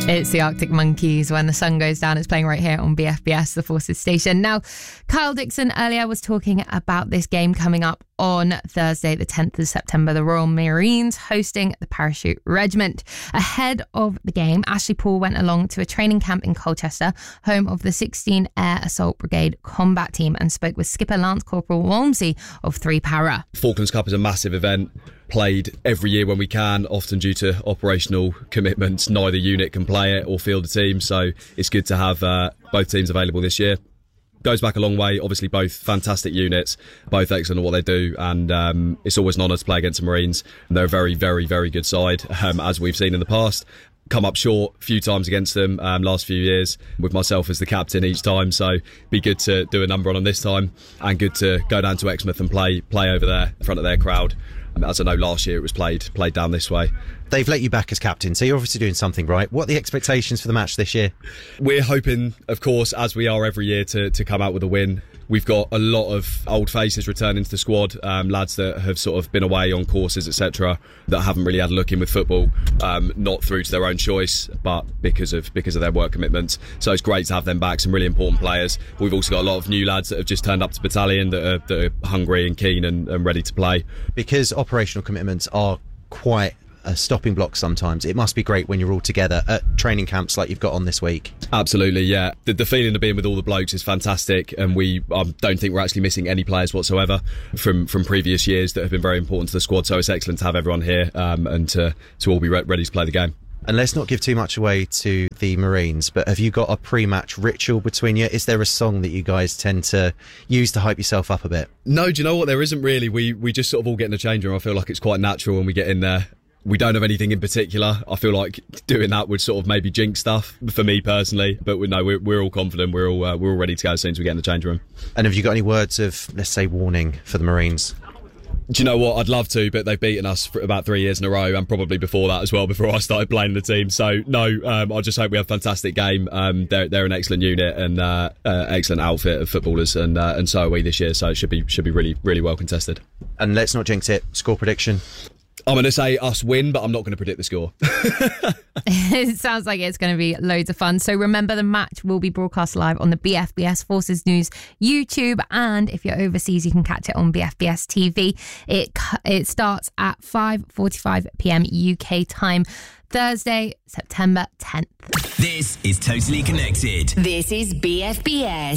It's the Arctic Monkeys. When the sun goes down, it's playing right here on BFBS, the Forces station. Now, Kyle Dixon earlier was talking about this game coming up on Thursday, the 10th of September, the Royal Marines hosting the Parachute Regiment. Ahead of the game, Ashley Paul went along to a training camp in Colchester, home of the 16 Air Assault Brigade combat team, and spoke with skipper Lance Corporal Walmsley of 3 Para. Falklands Cup is a massive event, played every year when we can, often due to operational commitments. Neither unit can play it or field a team, so it's good to have both teams available this year. Goes back a long way. Obviously, both fantastic units, both excellent at what they do, and it's always an honour to play against the Marines. They're a very, very, very good side, as we've seen in the past. Come up short a few times against them last few years, with myself as the captain each time, so be good to do a number on them this time, and good to go down to Exmouth and play over there in front of their crowd. As I know, last year it was played down this way. They've let you back as captain, so you're obviously doing something right. What are the expectations for the match this year? We're hoping, of course, as we are every year, to come out with a win. We've got a lot of old faces returning to the squad, lads that have sort of been away on courses, etc., that haven't really had a look in with football, not through to their own choice, but because of their work commitments. So it's great to have them back, some really important players. We've also got a lot of new lads that have just turned up to battalion that are hungry and keen and ready to play. Because operational commitments are quite a stopping block sometimes, it must be great when you're all together at training camps like you've got on this week. Absolutely, yeah. The feeling of being with all the blokes is fantastic, and we don't think we're actually missing any players whatsoever from previous years that have been very important to the squad, so it's excellent to have everyone here and to all be ready to play the game. And let's not give too much away to the Marines, but have you got a pre-match ritual between you? Is there a song that you guys tend to use to hype yourself up a bit? No, do you know what? There isn't really. We just sort of all get in the change room. I feel like it's quite natural when we get in there. We don't have anything in particular. I feel like doing that would sort of maybe jinx stuff for me personally, but we're all confident. We're all ready to go as soon as we get in the change room. And have you got any words of, let's say, warning for the Marines? Do you know what? I'd love to, but they've beaten us for about 3 years in a row, and probably before that as well, before I started playing the team. So no, I just hope we have a fantastic game. They're an excellent unit and excellent outfit of footballers, and so are we this year. So it should be really, really well contested. And let's not jinx it. Score prediction. I'm going to say us win, but I'm not going to predict the score. It sounds like it's going to be loads of fun. So remember, the match will be broadcast live on the BFBS Forces News YouTube, and if you're overseas, you can catch it on BFBS TV. It starts at 5:45 p.m. UK time, Thursday, September 10th. This is Totally Connected. This is BFBS.